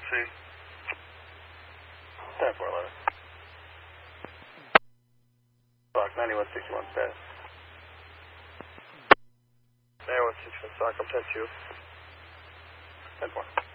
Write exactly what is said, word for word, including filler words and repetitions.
scene. ten four eleven. Stock ninety-one sixty-one, status. ninety-one sixty-one, stock, I'm ten two. ten four.